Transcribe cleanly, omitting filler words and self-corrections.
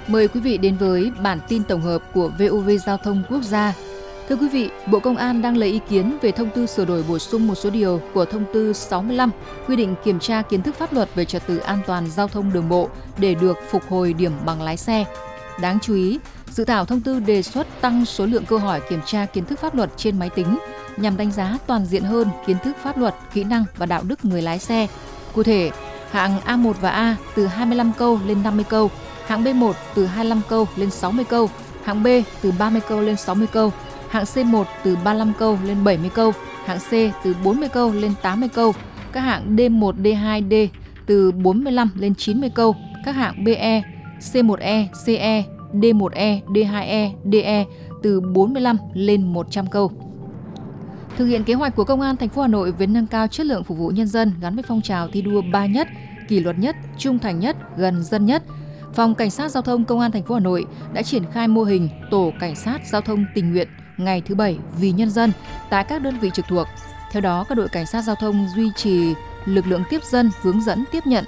Mời quý vị đến với bản tin tổng hợp của VOV Giao thông Quốc gia. Thưa quý vị, Bộ Công an đang lấy ý kiến về thông tư sửa đổi bổ sung một số điều của thông tư 65 quy định kiểm tra kiến thức pháp luật về trật tự an toàn giao thông đường bộ để được phục hồi điểm bằng lái xe. Đáng chú ý, dự thảo thông tư đề xuất tăng số lượng câu hỏi kiểm tra kiến thức pháp luật trên máy tính nhằm đánh giá toàn diện hơn kiến thức pháp luật, kỹ năng và đạo đức người lái xe. Cụ thể, hạng A1 và A từ 25 câu lên 50 câu, hạng B1 từ 25 câu lên 60 câu, hạng B từ 30 câu lên 60 câu, hạng C1 từ 35 câu lên 70 câu, hạng C từ 40 câu lên 80 câu, các hạng D1, D2, D từ 45 lên 90 câu, các hạng BE, C1E, CE, D1E, D2E, DE từ 45 lên 100 câu. Thực hiện kế hoạch của Công an thành phố Hà Nội về nâng cao chất lượng phục vụ nhân dân gắn với phong trào thi đua 3 nhất, kỷ luật nhất, trung thành nhất, gần dân nhất, Phòng Cảnh sát Giao thông Công an thành phố Hà Nội đã triển khai mô hình tổ cảnh sát giao thông tình nguyện ngày thứ Bảy vì nhân dân tại các đơn vị trực thuộc. Theo đó, các đội cảnh sát giao thông duy trì lực lượng tiếp dân, hướng dẫn tiếp nhận,